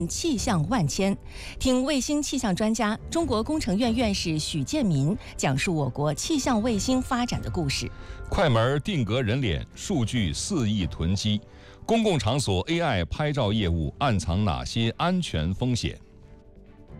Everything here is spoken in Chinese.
气象万千，听卫星气象专家、中国工程院院士许建民讲述我国气象卫星发展的故事。 快门定格人脸，数据4亿囤积，公共场所 AI 拍照业务暗藏哪些安全风险？